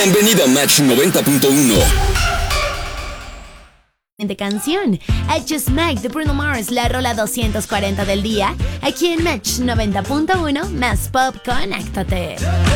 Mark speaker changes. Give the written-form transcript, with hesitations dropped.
Speaker 1: Bienvenido a Match 90.1.
Speaker 2: De canción, I Just Make de Bruno Mars, la rola 240 del día, aquí en Match 90.1, más pop, conéctate.